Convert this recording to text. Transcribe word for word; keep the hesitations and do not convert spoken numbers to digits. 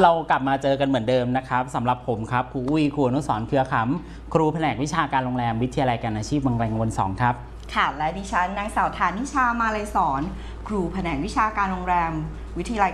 เรากลับมาเจอกันเหมือนเดิมนะครับสำหรับผมครับครูอุ้ยครูอนุสรณ์เครือขำครูแผนกวิชาการโรงแรมวิทยาลัยการอาชีพบางแวงวนสองครับค่ะและดิฉันนางสาวฐานิชามาลัยสอนครูแผนกวิชาการโรงแรมวิทยาลัย